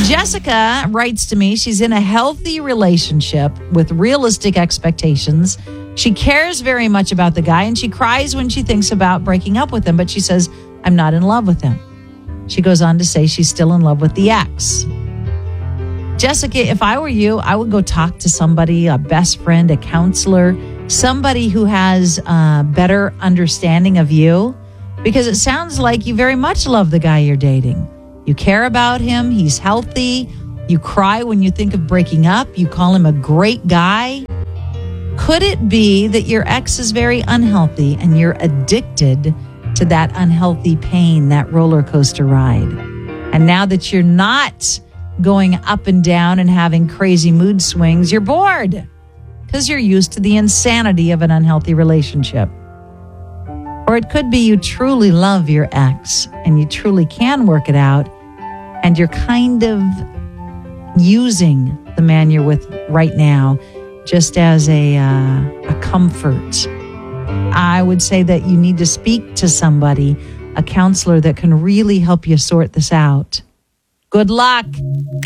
Jessica writes to me. She's in a healthy relationship with realistic expectations. She cares very much about the guy, and she cries when she thinks about breaking up with him, but she says, I'm not in love with him. She goes on to say she's still in love with the ex. Jessica, if I were you, I would go talk to somebody, a best friend, a counselor, somebody who has a better understanding of you, because it sounds like you very much love the guy you're dating. You care about him. He's healthy. You cry when you think of breaking up. You call him a great guy. Could it be that your ex is very unhealthy and you're addicted to that unhealthy pain, that roller coaster ride? And now that you're not going up and down and having crazy mood swings, you're bored because you're used to the insanity of an unhealthy relationship. Or it could be you truly love your ex and you truly can work it out, and you're kind of using the man you're with right now just as a comfort. I would say that you need to speak to somebody, a counselor that can really help you sort this out. Good luck.